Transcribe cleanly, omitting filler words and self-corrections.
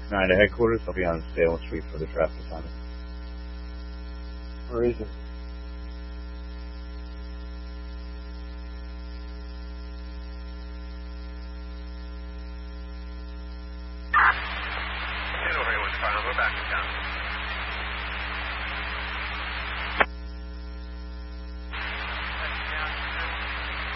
United headquarters. I'll be on Salem Street for the traffic summit. Where is it?